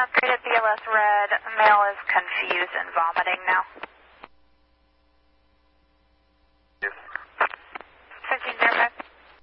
Rated BLS red. Male is confused and vomiting now.